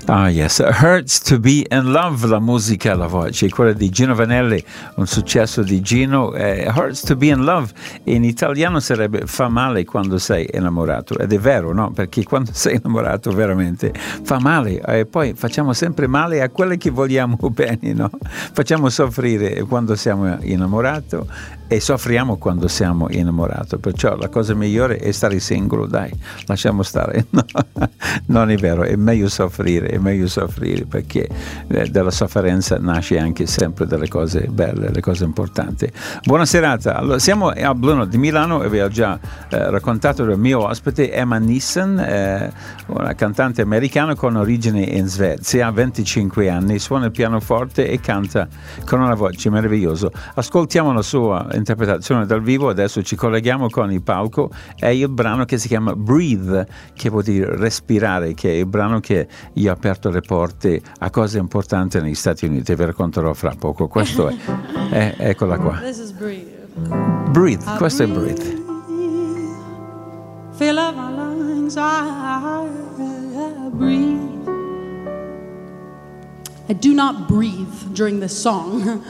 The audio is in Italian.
Ah yes, Hurts to be in love, la musica, la voce, quella di Gino Vanelli, un successo di Gino. Hurts to be in love in italiano sarebbe fa male quando sei innamorato, ed è vero, no? Perché quando sei innamorato veramente fa male, e poi facciamo sempre male a quelli che vogliamo bene, no? Facciamo soffrire quando siamo innamorati e soffriamo quando siamo innamorati, perciò la cosa migliore è stare singolo, dai, lasciamo stare. No, non è vero, è meglio soffrire perché dalla sofferenza nasce anche sempre delle cose belle, le cose importanti. Buona serata. Allora, siamo a Bruno di Milano e vi ho già raccontato del mio ospite Emma Nissen, una cantante americana con origine in Svezia, ha 25 anni, suona il pianoforte e canta con una voce meravigliosa. Ascoltiamo la sua interpretazione dal vivo, adesso ci colleghiamo con il palco, è il brano che si chiama Breathe, che vuol dire respirare, che è il brano che gli ha aperto le porte a cose importanti negli Stati Uniti, vi racconterò fra poco. Questo è eccola qua. This is Breathe. Breathe, questo è Breathe. Fill up my lungs, I breathe. I do not breathe during this song.